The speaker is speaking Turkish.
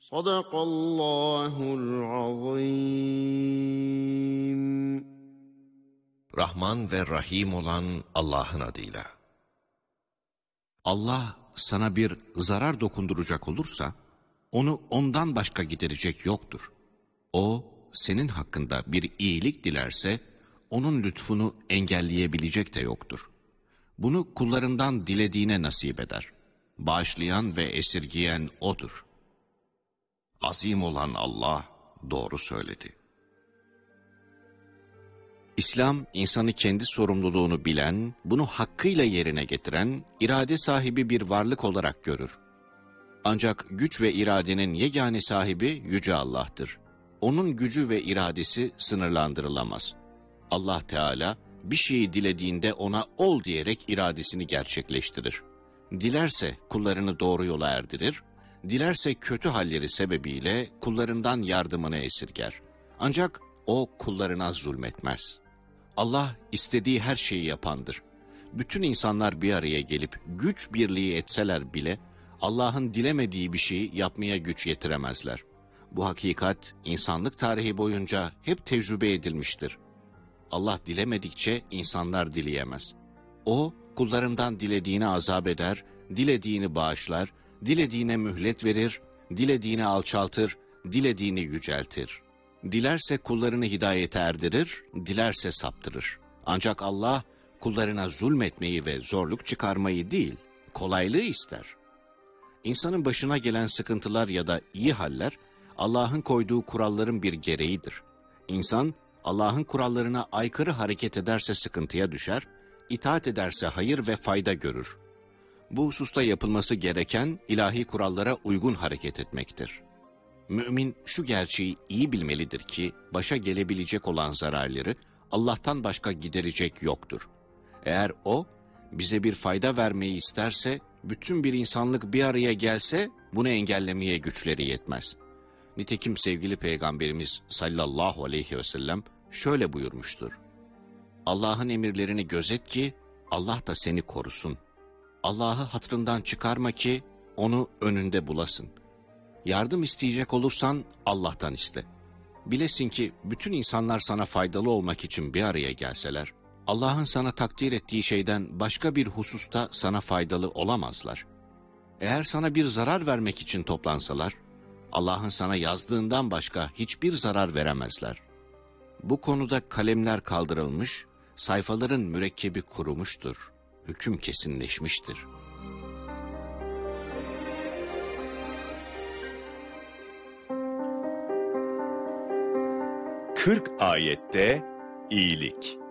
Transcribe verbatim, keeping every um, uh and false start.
Sadakallahul azim. Rahman ve Rahim olan Allah'ın adıyla. Allah sana bir zarar dokunduracak olursa, onu ondan başka giderecek yoktur. O, senin hakkında bir iyilik dilerse, onun lütfunu engelleyebilecek de yoktur. Bunu kullarından dilediğine nasip eder. Bağışlayan ve esirgiyen O'dur. Azim olan Allah doğru söyledi. İslam, insanı kendi sorumluluğunu bilen, bunu hakkıyla yerine getiren, irade sahibi bir varlık olarak görür. Ancak güç ve iradenin yegane sahibi Yüce Allah'tır. Onun gücü ve iradesi sınırlandırılamaz. Allah Teala, bir şeyi dilediğinde ona ol diyerek iradesini gerçekleştirir. Dilerse kullarını doğru yola erdirir, dilerse kötü halleri sebebiyle kullarından yardımını esirger. Ancak O kullarına zulmetmez. Allah istediği her şeyi yapandır. Bütün insanlar bir araya gelip güç birliği etseler bile Allah'ın dilemediği bir şeyi yapmaya güç yetiremezler. Bu hakikat insanlık tarihi boyunca hep tecrübe edilmiştir. Allah dilemedikçe insanlar dileyemez. O kullarından dilediğini azap eder, dilediğini bağışlar, dilediğine mühlet verir, dilediğini alçaltır, dilediğini yüceltir. Dilerse kullarını hidayete erdirir, dilerse saptırır. Ancak Allah kullarına zulmetmeyi ve zorluk çıkarmayı değil, kolaylığı ister. İnsanın başına gelen sıkıntılar ya da iyi haller, Allah'ın koyduğu kuralların bir gereğidir. İnsan, Allah'ın kurallarına aykırı hareket ederse sıkıntıya düşer, itaat ederse hayır ve fayda görür. Bu hususta yapılması gereken ilahi kurallara uygun hareket etmektir. Mümin şu gerçeği iyi bilmelidir ki, başa gelebilecek olan zararları Allah'tan başka giderecek yoktur. Eğer O, bize bir fayda vermeyi isterse, bütün bir insanlık bir araya gelse, bunu engellemeye güçleri yetmez. Nitekim sevgili Peygamberimiz sallallahu aleyhi ve sellem şöyle buyurmuştur. Allah'ın emirlerini gözet ki, Allah da seni korusun. Allah'ı hatırından çıkarma ki, onu önünde bulasın. Yardım isteyecek olursan Allah'tan iste. Bilesin ki bütün insanlar sana faydalı olmak için bir araya gelseler, Allah'ın sana takdir ettiği şeyden başka bir hususta sana faydalı olamazlar. Eğer sana bir zarar vermek için toplansalar, Allah'ın sana yazdığından başka hiçbir zarar veremezler. Bu konuda kalemler kaldırılmış, sayfaların mürekkebi kurumuştur, hüküm kesinleşmiştir. kırk ayette iyilik.